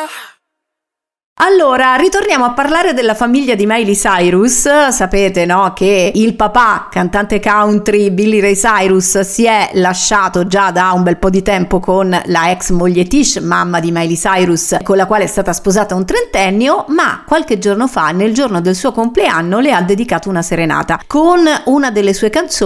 Allora, ritorniamo a parlare della famiglia di Miley Cyrus. Sapete, no, che il papà, cantante country Billy Ray Cyrus, si è lasciato già da un bel po' di tempo con la ex moglie Tish, mamma di Miley Cyrus, con la quale è stata sposata un trentennio, ma qualche giorno fa, nel giorno del suo compleanno, le ha dedicato una serenata con una delle sue canzoni